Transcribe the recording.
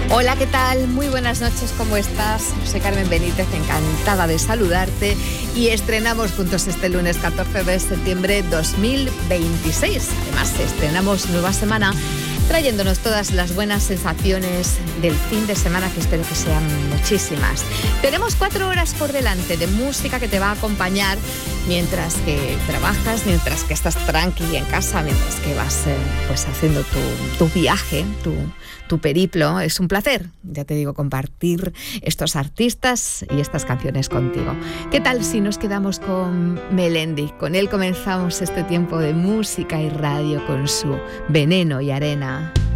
Hola, ¿qué tal? Muy buenas noches, ¿cómo estás? Soy Carmen Benítez, encantada de saludarte y estrenamos juntos este lunes 14 de septiembre 2026. Además, estrenamos nueva semana trayéndonos todas las buenas sensaciones del fin de semana, que espero que sean muchísimas. Tenemos 4 horas por delante de música que te va a acompañar mientras que trabajas, mientras que estás tranqui en casa, mientras que vas pues haciendo tu viaje, tu periplo. Es un placer, ya te digo, compartir estos artistas y estas canciones contigo. ¿Qué tal si nos quedamos con Melendi? Con él comenzamos este tiempo de música y radio con su Veneno y Arena.